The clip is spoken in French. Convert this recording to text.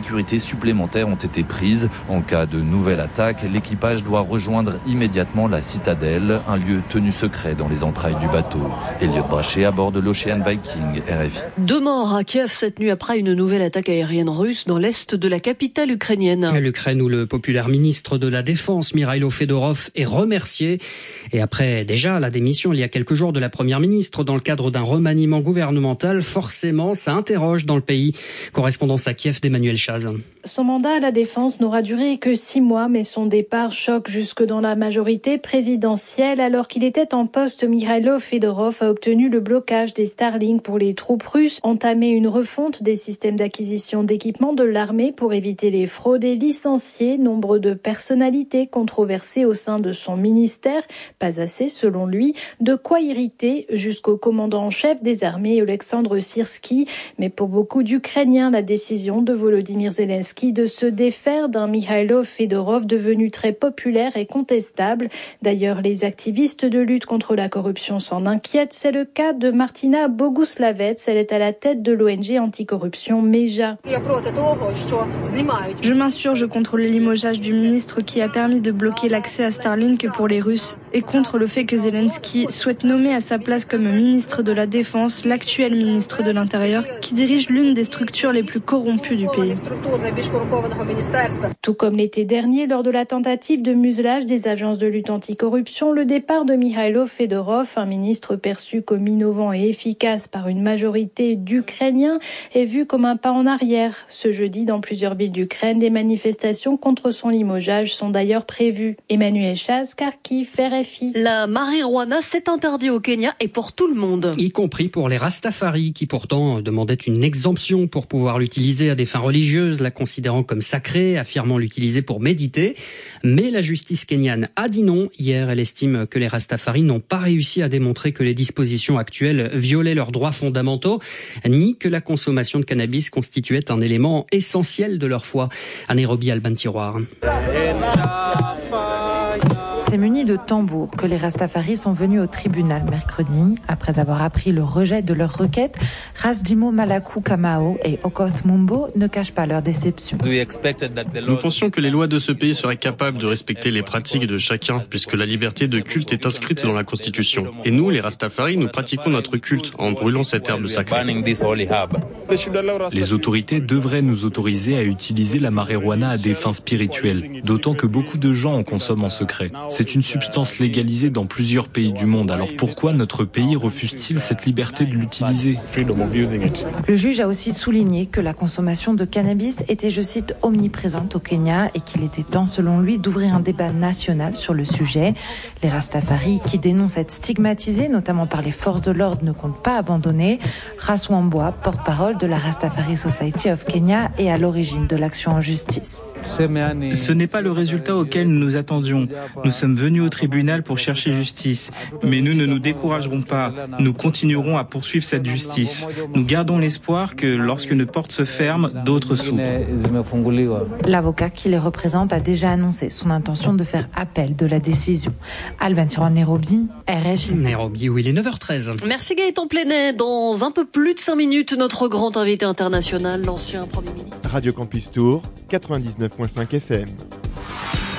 sécurité supplémentaires ont été prises. En cas de nouvelle attaque, l'équipage doit rejoindre immédiatement la citadelle, un lieu tenu secret dans les entrailles du bateau. Elliot Brachet à bord de l'Ocean Viking, RFI. 2 morts à Kiev cette nuit après une nouvelle attaque aérienne russe dans l'est de la capitale ukrainienne. L'Ukraine où le populaire ministre de la Défense, Mikhailo Fedorov, est remercié. Et après déjà la démission il y a quelques jours de la première ministre dans le cadre d'un remaniement gouvernemental, forcément ça interroge dans le pays. Correspondance à Kiev d'Emmanuel Chaz. Son mandat à la Défense n'aura duré que 6 mois, mais son départ choque jusque dans la majorité présidentielle. Alors qu'il était en poste, Mikhailo Fedorov a obtenu le blocage des Starlink pour les troupes russes, entamé une refonte des systèmes d'acquisition d'équipements de l'armée pour éviter les fraudes et licencier nombre de personnalités controversées au sein de son ministère. Pas assez, selon lui, de quoi irriter jusqu'au commandant en chef des armées, Oleksandr Syrski. Mais pour beaucoup d'Ukrainiens, la décision de Volodymyr Zelensky de se défaire d'un Mikhailo Fedorov devenu très populaire et contestable. D'ailleurs, les activistes de lutte contre la corruption s'en inquiètent. C'est le cas de Martina Boguslavets. Elle est à la tête de l'ONG anticorruption MEJA. Je m'insurge contre le limogeage du ministre qui a permis de bloquer l'accès à Starlink pour les Russes et contre le fait que Zelensky souhaite nommer à sa place comme ministre de la Défense l'actuel ministre de l'Intérieur qui dirige l'une des structures les plus corrompues du pays. Tout comme l'été dernier, lors de la tentative de muselage des agences de lutte anticorruption, le départ de Mikhailo Fedorov, un ministre perçu comme innovant et efficace par une majorité d'Ukrainiens, est vu comme un pas en arrière. Ce jeudi, dans plusieurs villes d'Ukraine, des manifestations contre son limogeage sont d'ailleurs prévues. Emmanuel Chaz, Kharkiv, RFI. La marijuana s'est interdite au Kenya et pour tout le monde. Y compris pour les Rastafari qui pourtant demandaient une exemption pour pouvoir l'utiliser à des fins religieuses, la considérant comme sacrée, affirmant l'utiliser pour méditer. Mais la justice kenyane a dit non. Hier, elle estime que les Rastafari n'ont pas réussi à démontrer que les dispositions actuelles violaient leurs droits fondamentaux, ni que la consommation de cannabis constituait un élément essentiel de leur foi. À Nairobi, Alban Tiroir. C'est muni de tambours que les Rastafari sont venus au tribunal mercredi. Après avoir appris le rejet de leur requête, Rasdimo Malaku Kamao et Okoth Mumbo ne cachent pas leur déception. Nous pensions que les lois de ce pays seraient capables de respecter les pratiques de chacun, puisque la liberté de culte est inscrite dans la Constitution. Et nous, les Rastafari, nous pratiquons notre culte en brûlant cette herbe sacrée. Les autorités devraient nous autoriser à utiliser la marijuana à des fins spirituelles, d'autant que beaucoup de gens en consomment en secret. C'est une substance légalisée dans plusieurs pays du monde, alors pourquoi notre pays refuse-t-il cette liberté de l'utiliser ? Le juge a aussi souligné que la consommation de cannabis était, je cite, omniprésente au Kenya et qu'il était temps, selon lui, d'ouvrir un débat national sur le sujet. Les Rastafari, qui dénoncent être stigmatisés, notamment par les forces de l'ordre, ne comptent pas abandonner. Raswambwa, porte-parole de la Rastafari Society of Kenya, est à l'origine de l'action en justice. Ce n'est pas le résultat auquel nous nous attendions. Nous sommes venus au tribunal pour chercher justice. Mais nous ne nous découragerons pas. Nous continuerons à poursuivre cette justice. Nous gardons l'espoir que lorsque nos portes se ferment, d'autres s'ouvrent. L'avocat qui les représente a déjà annoncé son intention de faire appel de la décision. Alban Tiroir, Nairobi, RFI. Nairobi, où il est 9h13. Merci Gaëtan Plenet. Dans un peu plus de 5 minutes, notre grand invité international, l'ancien Premier ministre. Radio Campus Tour, 99.5 FM.